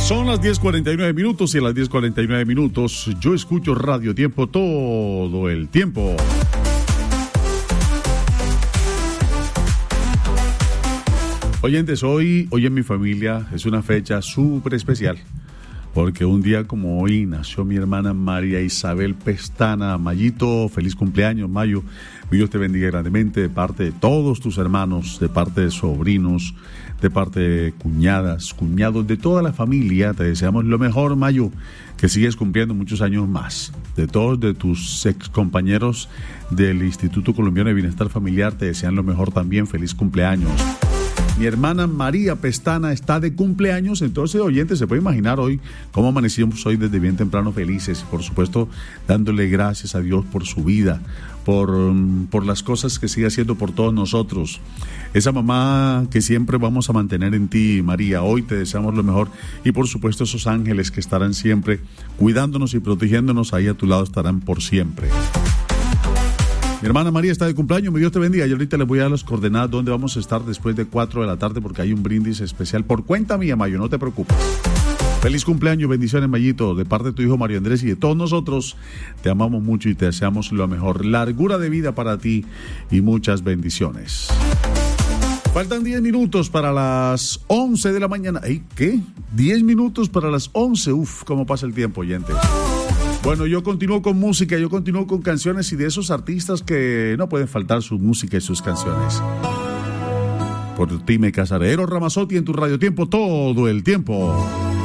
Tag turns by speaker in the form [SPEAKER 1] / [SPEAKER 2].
[SPEAKER 1] Son las 10:49 minutos y a las 10:49 minutos yo escucho Radio Tiempo todo el tiempo. Oyentes, hoy en mi familia es una fecha súper especial, porque un día como hoy nació mi hermana María Isabel Pestana. Mayito, feliz cumpleaños, Mayo. Dios te bendiga grandemente de parte de todos tus hermanos, de parte de sobrinos, de parte de cuñadas, cuñados, de toda la familia. Te deseamos lo mejor, Mayo, que sigues cumpliendo muchos años más. De todos de tus ex compañeros del Instituto Colombiano de Bienestar Familiar te desean lo mejor también. Feliz cumpleaños. Mi hermana María Pestana está de cumpleaños, entonces, oyentes, se puede imaginar hoy cómo amanecimos hoy desde bien temprano felices, y por supuesto dándole gracias a Dios por su vida, por las cosas que sigue haciendo por todos nosotros. Esa mamá que siempre vamos a mantener en ti, María, hoy te deseamos lo mejor, y por supuesto esos ángeles que estarán siempre cuidándonos y protegiéndonos, ahí a tu lado estarán por siempre. Mi hermana María está de cumpleaños, mi Dios te bendiga. Yo ahorita les voy a dar las coordenadas donde vamos a estar después de 4 de la tarde, porque hay un brindis especial por cuenta mía, Mayo, no te preocupes. Feliz cumpleaños, bendiciones, Mayito, de parte de tu hijo Mario Andrés y de todos nosotros. Te amamos mucho y te deseamos lo mejor. Largura de vida para ti y muchas bendiciones. Faltan 10 minutos para las 11 de la mañana. ¿Qué? 10 minutos para las 11. Uf, cómo pasa el tiempo, oyentes. Bueno, yo continúo con música, yo continúo con canciones y de esos artistas que no pueden faltar su música y sus canciones. Por ti me casaré. Eros Ramazzotti en tu Radio Tiempo todo el tiempo.